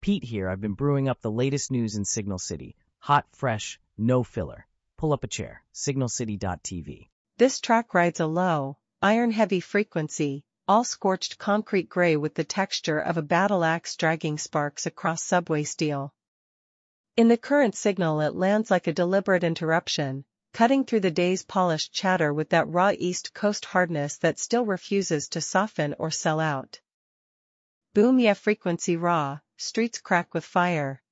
Pete here. I've been brewing up the latest news in Signal City. Hot, fresh, no filler. Pull up a chair. Signalcity.tv. This track rides a low, iron-heavy frequency, all scorched concrete gray with the texture of a battle axe dragging sparks across subway steel. In the current signal it lands like a deliberate interruption, cutting through the day's polished chatter with that raw East Coast hardness that still refuses to soften or sell out. Boom, yeah, frequency raw, streets crack with fire,